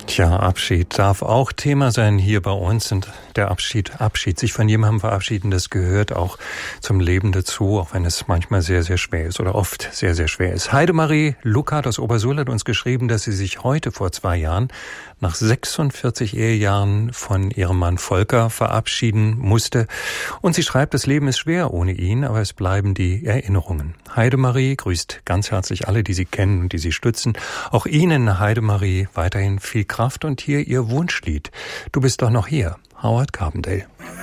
Tja, Abschied darf auch Thema sein hier bei uns, und der Abschied, sich von jemandem verabschieden, das gehört auch zum Leben dazu, auch wenn es manchmal sehr, sehr schwer ist oder oft sehr, sehr schwer ist. Heidemarie Luckhardt aus Obersuhl hat uns geschrieben, dass sie sich heute vor 2 Jahren nach 46 Ehejahren von ihrem Mann Volker verabschieden musste. Und sie schreibt, das Leben ist schwer ohne ihn, aber es bleiben die Erinnerungen. Heidemarie grüßt ganz herzlich alle, die sie kennen und die sie stützen. Auch Ihnen, Heidemarie, weiterhin viel Kraft und hier Ihr Wunschlied. Du bist doch noch hier, Howard Carpendale.